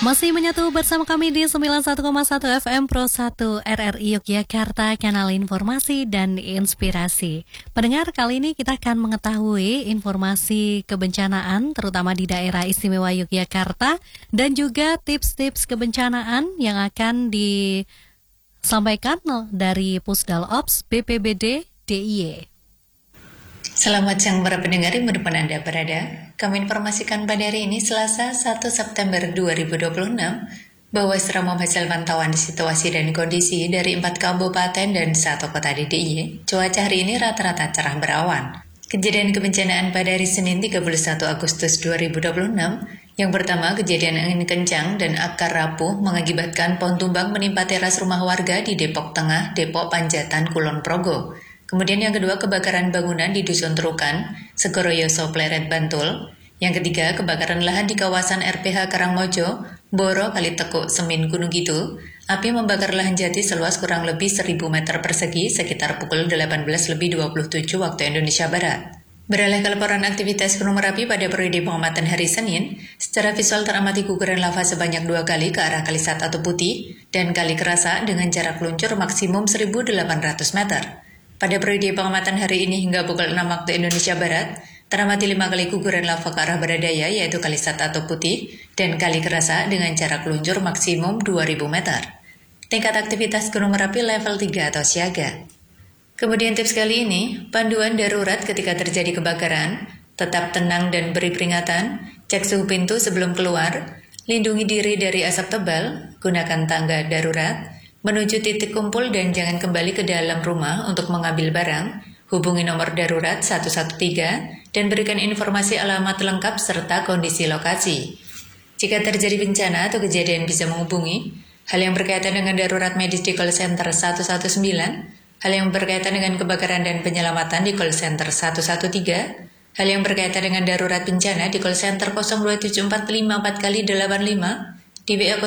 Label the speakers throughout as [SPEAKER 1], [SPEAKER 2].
[SPEAKER 1] Masih menyatu bersama kami di 91,1 FM Pro 1 RRI Yogyakarta, kanal informasi dan inspirasi. Pendengar, kali ini kita akan mengetahui informasi kebencanaan terutama di daerah istimewa Yogyakarta dan juga tips-tips kebencanaan yang akan disampaikan dari Pusdal Ops BPBD DIY.
[SPEAKER 2] Selamat siang para pendengar dimanapun Anda berada. Kami informasikan pada hari ini Selasa 1 September 2026 bahwa selama hasil pantauan situasi dan kondisi dari 4 kabupaten dan 1 kota di DIY, cuaca hari ini rata-rata cerah berawan. Kejadian kebencanaan pada hari Senin 31 Agustus 2026, yang pertama kejadian angin kencang dan akar rapuh mengakibatkan pohon tumbang menimpa teras rumah warga di Depok Tengah, Depok Panjatan, Kulon Progo. Kemudian yang kedua, kebakaran bangunan di Dusun Terukan, Segoroyoso, Pleret, Bantul. Yang ketiga, kebakaran lahan di kawasan RPH Karangmojo, Boro, Kalitekuk, Semin, Gunung Kidul. Api membakar lahan jati seluas kurang lebih 1000 meter persegi sekitar pukul 18:27 waktu Indonesia Barat. Beralih ke laporan aktivitas Gunung Merapi pada periode pengamatan hari Senin, secara visual teramati guguran lava sebanyak 2 kali ke arah Kali Sat atau Putih dan Kali Kerasa dengan jarak luncur maksimum 1.800 meter. Pada periode pengamatan hari ini hingga pukul 6 waktu Indonesia Barat, teramati 5 kali guguran lava ke arah Baradaya yaitu Kali Sat atau Putih dan Kali Kerasa dengan jarak luncur maksimum 2000 meter. Tingkat aktivitas Gunung Merapi level 3 atau siaga. Kemudian tips kali ini, panduan darurat ketika terjadi kebakaran, tetap tenang dan beri peringatan, cek suhu pintu sebelum keluar, lindungi diri dari asap tebal, gunakan tangga darurat, menuju titik kumpul dan jangan kembali ke dalam rumah untuk mengambil barang, hubungi nomor darurat 113 dan berikan informasi alamat lengkap serta kondisi lokasi. Jika terjadi bencana atau kejadian bisa menghubungi, hal yang berkaitan dengan darurat medis di call center 119, hal yang berkaitan dengan kebakaran dan penyelamatan di call center 113, hal yang berkaitan dengan darurat bencana di call center 0274544x85, di WA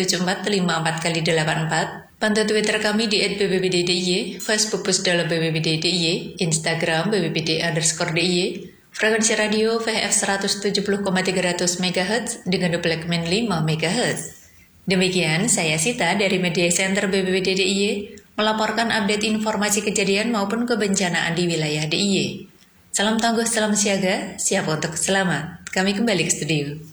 [SPEAKER 2] 0274544x84, pantau Twitter kami di @bbbddiy, Facebook Pusdal BPBD Instagram BPBD_DIY, frekuensi radio VHF 170,300 MHz dengan duplemen 5 MHz. Demikian, saya Sita dari Media Center BPBD DIY melaporkan update informasi kejadian maupun kebencanaan di wilayah DIY. Salam tangguh, salam siaga, siap untuk selamat. Kami kembali ke studio.